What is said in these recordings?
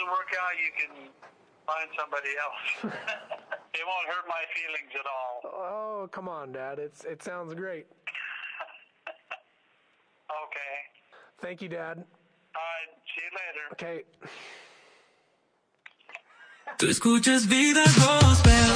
work out, you can find somebody else. It won't hurt my feelings at all. Oh, come on, Dad. It sounds great. Okay. Thank you, Dad. All right, see you later. Okay. Tú escuchas Vida Gospel.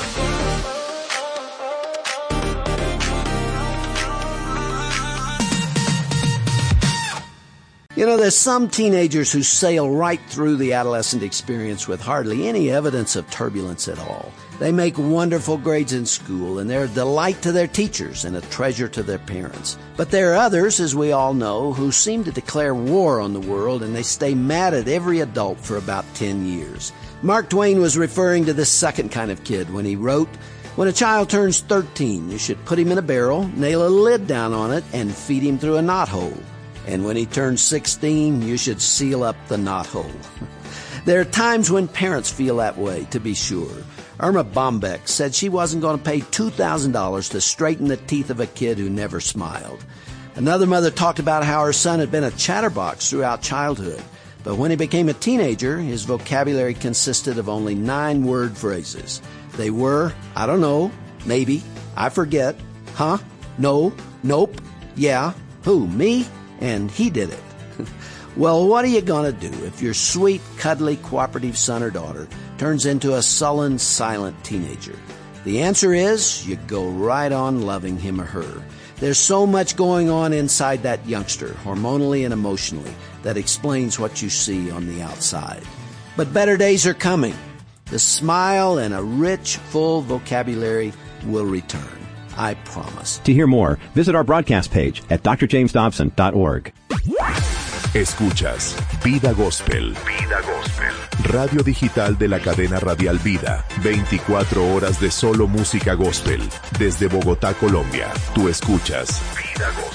You know, there's some teenagers who sail right through the adolescent experience with hardly any evidence of turbulence at all. They make wonderful grades in school, and they're a delight to their teachers and a treasure to their parents. But there are others, as we all know, who seem to declare war on the world, and they stay mad at every adult for about 10 years. Mark Twain was referring to this second kind of kid when he wrote, "When a child turns 13, you should put him in a barrel, nail a lid down on it, and feed him through a knothole. And when he turns 16, you should seal up the knothole." There are times when parents feel that way, to be sure. Irma Bombeck said she wasn't going to pay $2,000 to straighten the teeth of a kid who never smiled. Another mother talked about how her son had been a chatterbox throughout childhood. But when he became a teenager, his vocabulary consisted of only 9-word phrases. They were, I don't know, maybe, I forget, huh, no, nope, yeah, who, me? And he did it. Well, what are you going to do if your sweet, cuddly, cooperative son or daughter turns into a sullen, silent teenager? The answer is you go right on loving him or her. There's so much going on inside that youngster, hormonally and emotionally, that explains what you see on the outside. But better days are coming. The smile and a rich, full vocabulary will return. I promise. To hear more, visit our broadcast page at drjamesdobson.org. Escuchas Vida Gospel. Vida Gospel. Radio digital de la cadena radial Vida. 24 horas de solo música gospel. Desde Bogotá, Colombia. Tú escuchas Vida Gospel.